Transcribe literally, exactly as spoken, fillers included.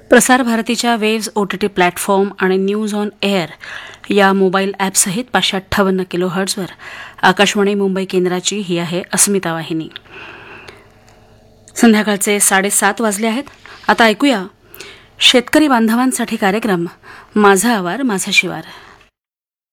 प्रसार भारतीच्या waves OTT platform आणि न्यूज ऑन एअर या मोबाईल ॲपसहित पाचशे अठ्ठावन्न किलो हर्ट्झवर आकाशवाणी मुंबई केंद्राची ही आहे अस्मिता वाहिनी. संध्याकाळचे साडेसात वाजले आहेत. आता ऐकूया शेतकरी बांधवांसाठी कार्यक्रम माझा आवार माझा शिवार.